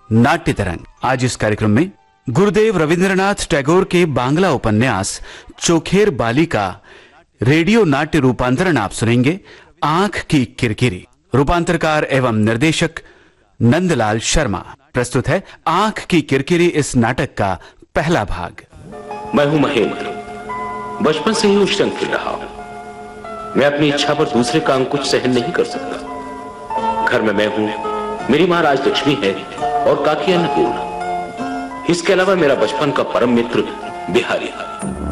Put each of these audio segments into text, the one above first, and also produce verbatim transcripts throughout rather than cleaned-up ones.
नाट्य तरंग। आज इस कार्यक्रम में गुरुदेव रविंद्रनाथ टैगोर के बांग्ला उपन्यास चोखेर बाली का रेडियो नाट्य रूपांतरण आप सुनेंगे, आंख की किरकिरी। रूपांतरकार एवं निर्देशक नंदलाल शर्मा। प्रस्तुत है आंख की किरकिरी, इस नाटक का पहला भाग। मैं हूं महेंद्र, बचपन से ही उच्च फिर रहा हूं। मैं अपनी इच्छा पर दूसरे का अंकुश सहन नहीं कर सकता। घर में मैं हूं, मेरी मां राजलक्ष्मी है और काकी अन्नपूर्णा। इसके अलावा मेरा बचपन का परम मित्र बिहारी है।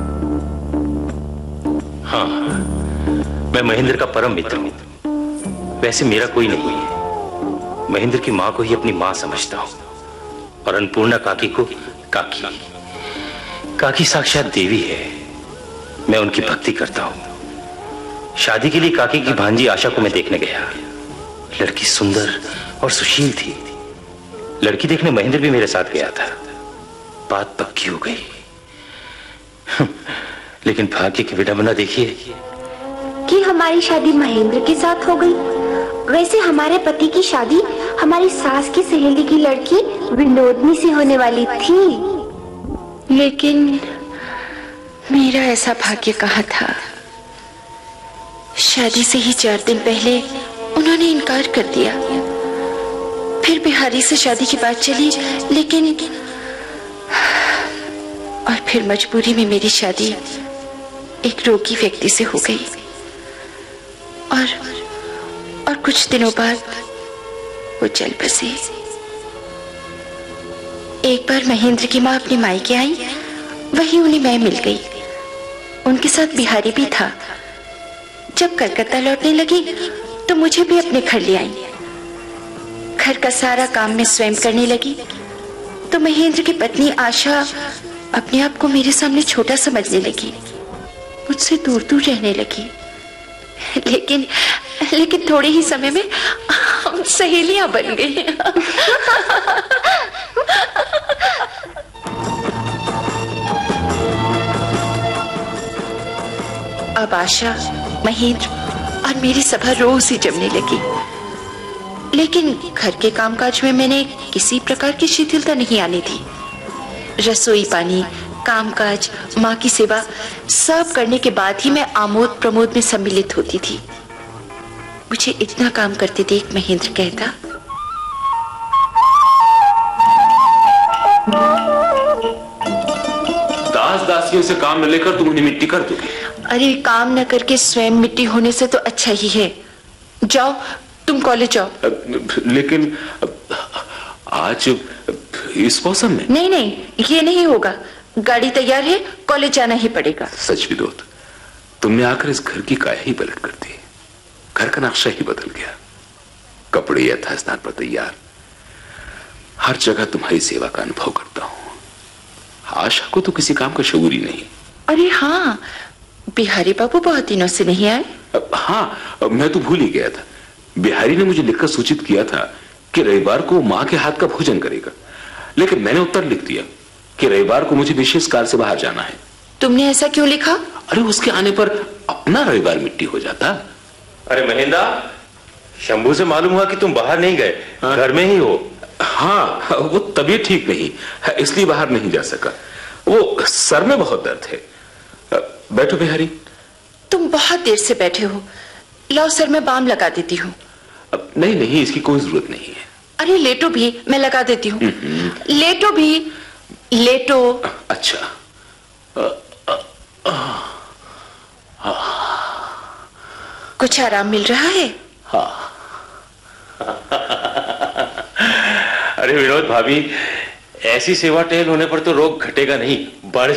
हाँ, मैं महेंद्र का परम मित्र हूं। वैसे मेरा कोई नहीं है। महेंद्र की मां को ही अपनी मां समझता हूं और अन्नपूर्णा काकी को काकी। काकी साक्षात देवी है। मैं उनकी भक्ति करता हूं। शादी के लिए काकी की भांजी आशा को मैं देखने गया। लड़की सुंदर और सुशील थी। लड़की देखने महेंद्र भी मेरे साथ गया था। बात पक्की हो गई, लेकिन भाग्य की विडंबना देखिए कि हमारी शादी महेंद्र के साथ हो गई। वैसे हमारे पति की शादी हमारी सास की सहेली की लड़की विनोदनी से होने वाली थी, लेकिन मेरा ऐसा भाग्य कहाँ था। शादी से ही चार दिन पहले उन्होंने इनकार कर दिया। फिर बिहारी से शादी की बात चली, लेकिन और फिर मजबूरी में मेरी शादी एक रोगी व्यक्ति से हो गई। और और कुछ दिनों बाद वो चल बसी। एक बार महेंद्र की माँ अपनी मायके आई, वहीं उन्हें मैं मिल गई। उनके साथ बिहारी भी था। जब कलकत्ता लौटने लगी तो मुझे भी अपने घर ले आई। घर का सारा काम मैं स्वयं करने लगी तो महेंद्र की पत्नी आशा अपने आप को मेरे सामने छोटा समझने लगी, मुझसे दूर दूर रहने लगी। लेकिन लेकिन थोड़े ही समय में हम सहेलियां बन गई। अब आशा, महेंद्र और मेरी सभा रोज ही जमने लगी। लेकिन घर के कामकाज में मैंने किसी प्रकार की शिथिलता नहीं आनी थी। रसोई पानी, कामकाज, माँ की सेवा सब करने के बाद ही मैं आमोद प्रमोद में सम्मिलित होती थी। मुझे इतना काम करते देख महेंद्र कहता, दास दासियों से काम न लेकर तुम उन्हें मिट्टी कर दोगे। अरे काम न करके स्वयं मिट्टी होने से तो अच्छा ही है। जाओ, तुम कॉलेज जाओ। लेकिन आज इस मौसम में? नहीं नहीं, ये नहीं होगा। गाड़ी तैयार है, कॉलेज जाना ही पड़ेगा। सच विनोद, तुमने आकर इस घर की काया ही पलट कर दी। घर का नक्शा ही बदल गया। कपड़े यथास्थान पर तैयार। हर जगह तुम्हारी सेवा का अनुभव करता हूं। आशा को तो किसी काम का शऊर ही नहीं। अरे हाँ, बिहारी बाबू बहुत दिनों से नहीं आए। हाँ, मैं तो भूल ही गया था। बिहारी ने मुझे लिखकर सूचित किया था कि रविवार को मां के हाथ का भोजन करेगा, लेकिन मैंने उत्तर लिख दिया कि रविवार को मुझे विशेष कार्य से बाहर जाना है। तुमने ऐसा क्यों लिखा? अरे उसके आने पर अपना रविवार मिट्टी हो जाता। अरे महेंद्र, शंभू से मालूम हुआ कि तुम बाहर नहीं गए, घर में ही हो। हाँ, वो तबीयत ठीक नहीं, इसलिए बाहर नहीं जा सका। वो सर में बहुत दर्द है। बैठो बिहारी। तुम बहुत देर से बैठे हो। लाओ, सर में बाम लगा देती हूँ। नहीं नहीं, इसकी कोई जरूरत नहीं है। अरे लेटो भी, मैं लगा देती हूँ। लेटो भी, लेटो। अच्छा। कुछ आराम मिल रहा है? हाँ। अरे विनोद भाभी, ऐसी सेवा टहल होने पर तो रोग घटेगा नहीं, बढ़